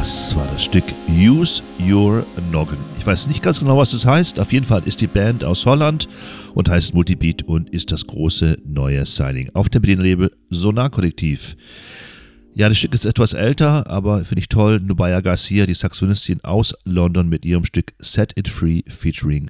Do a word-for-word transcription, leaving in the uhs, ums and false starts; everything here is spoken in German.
Das war das Stück Use Your Noggin. Ich weiß nicht ganz genau, was es heißt. Auf jeden Fall ist die Band aus Holland und heißt Multibeat und ist das große neue Signing auf dem Berliner Label Sonar Kollektiv. Ja, das Stück ist etwas älter, aber finde ich toll. Nubia Garcia, die Saxophonistin aus London mit ihrem Stück Set It Free featuring